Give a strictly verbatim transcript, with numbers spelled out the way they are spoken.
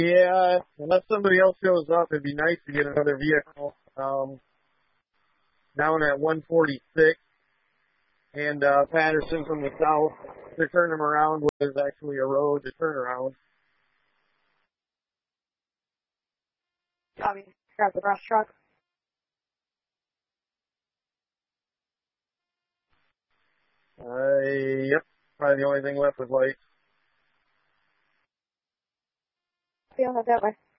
Yeah, unless somebody else shows up, it'd be nice to get another vehicle. Um, down at one forty-six and uh, Patterson from the south to turn them around was actually a road to turn around. Tommy, grab the brush truck. Uh, yep, probably the only thing left was lights. Feel that that way.